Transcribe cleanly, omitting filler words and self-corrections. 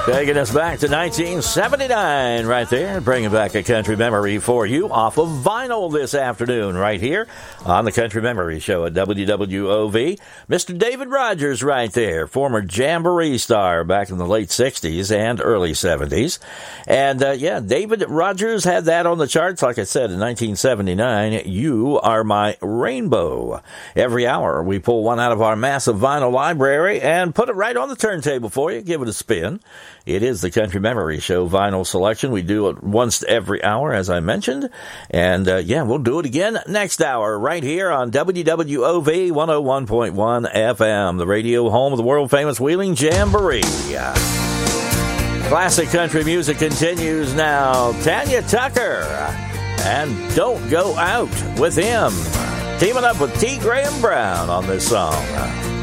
Taking us back to 1979 right there, bringing back a country memory for you off of vinyl this afternoon right here on the Country Memory Show at WWOV. Mr. David Rogers right there, former Jamboree star back in the late 60s and early 70s. And David Rogers had that on the charts, like I said, in 1979, You Are My Rainbow. Every hour we pull one out of our massive vinyl library and put it right on the turntable for you, give it a spin. It is the Country Memory Show vinyl selection. We do it once every hour, as I mentioned. And, we'll do it again next hour right here on WWOV 101.1 FM, the radio home of the world-famous Wheeling Jamboree. Classic country music continues now. Tanya Tucker and Don't Go Out with Him. Teaming up with T. Graham Brown on this song.